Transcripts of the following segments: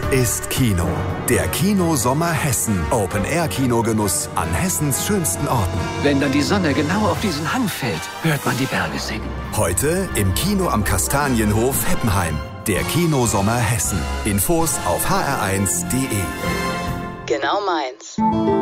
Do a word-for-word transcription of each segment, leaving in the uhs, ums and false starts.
ist Kino. Der Kino-Sommer Hessen. Open-Air-Kinogenuss an Hessens schönsten Orten. Wenn dann die Sonne genau auf diesen Hang fällt, hört man die Berge singen. Heute im Kino am Kastanienhof Heppenheim. Der Kino-Sommer Hessen. Infos auf h r eins punkt d e. Genau meins.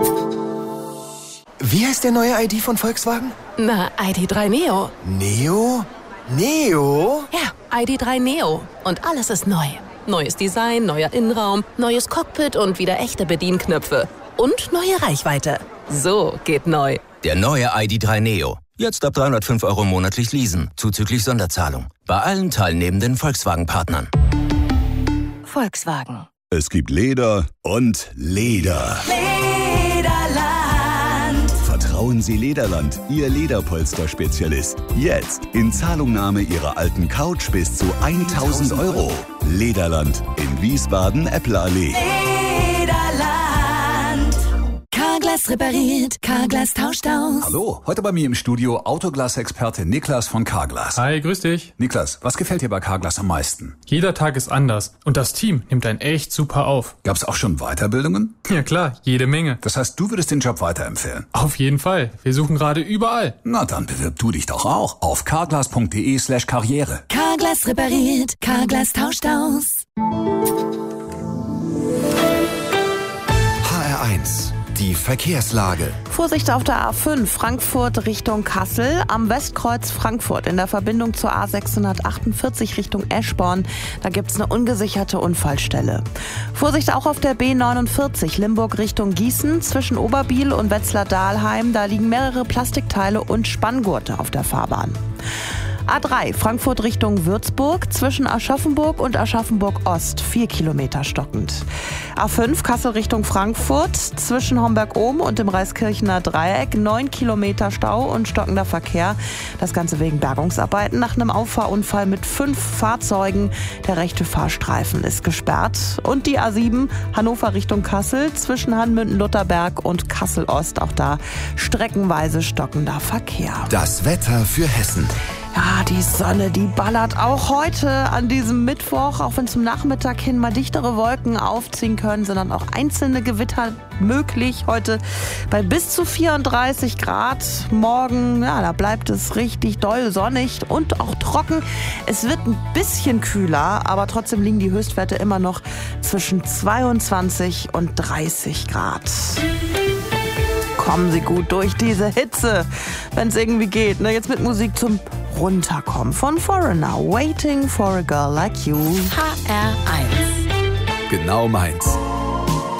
Wie heißt der neue I D von Volkswagen? Na, I D drei Neo. Neo? Neo? Ja, I D drei Neo. Und alles ist neu. Neues Design, neuer Innenraum, neues Cockpit und wieder echte Bedienknöpfe. Und neue Reichweite. So geht neu. Der neue I D drei Neo. Jetzt ab dreihundertfünf Euro monatlich leasen, zuzüglich Sonderzahlung. Bei allen teilnehmenden Volkswagen-Partnern. Volkswagen. Es gibt Leder und Leder. Lederland. Vertrauen Sie Lederland, Ihr Lederpolster-Spezialist. Jetzt in Zahlungnahme Ihrer alten Couch bis zu tausend Euro. Lederland in Wiesbaden-Äpplerallee. Lederland. Carglass repariert, Carglass tauscht aus. Hallo, heute bei mir im Studio Autoglas-Experte Niklas von Carglass. Hi, grüß dich. Niklas, was gefällt dir bei Carglass am meisten? Jeder Tag ist anders und das Team nimmt einen echt super auf. Gab's auch schon Weiterbildungen? Ja klar, jede Menge. Das heißt, du würdest den Job weiterempfehlen? Auf jeden Fall. Wir suchen gerade überall. Na, dann bewirb du dich doch auch auf carglass punkt d e slash karriere. Carglass repariert, Carglass tauscht aus. H R eins. Die Verkehrslage. Vorsicht auf der A fünf Frankfurt Richtung Kassel, am Westkreuz Frankfurt in der Verbindung zur A sechshundertachtundvierzig Richtung Eschborn. Da gibt es eine ungesicherte Unfallstelle. Vorsicht auch auf der B neunundvierzig Limburg Richtung Gießen zwischen Oberbiel und Wetzlar-Dahlheim. Da liegen mehrere Plastikteile und Spanngurte auf der Fahrbahn. A drei Frankfurt Richtung Würzburg zwischen Aschaffenburg und Aschaffenburg-Ost, vier Kilometer stockend. A fünf Kassel Richtung Frankfurt zwischen Homberg-Ohm und dem Reiskirchener Dreieck, neun Kilometer Stau und stockender Verkehr. Das Ganze wegen Bergungsarbeiten nach einem Auffahrunfall mit fünf Fahrzeugen. Der rechte Fahrstreifen ist gesperrt. Und die A sieben Hannover Richtung Kassel zwischen Hanmünden-Lutherberg und Kassel-Ost, auch da streckenweise stockender Verkehr. Das Wetter für Hessen. Ja, die Sonne, die ballert auch heute an diesem Mittwoch, auch wenn zum Nachmittag hin mal dichtere Wolken aufziehen können, sondern auch einzelne Gewitter möglich. Heute bei bis zu vierunddreißig Grad. Morgen, ja, da bleibt es richtig doll sonnig und auch trocken. Es wird ein bisschen kühler, aber trotzdem liegen die Höchstwerte immer noch zwischen zweiundzwanzig und dreißig Grad. Kommen Sie gut durch diese Hitze, wenn es irgendwie geht. Ne? Jetzt mit Musik zum Runterkommen von Foreigner. Waiting for a Girl Like You. H R eins. Genau meins.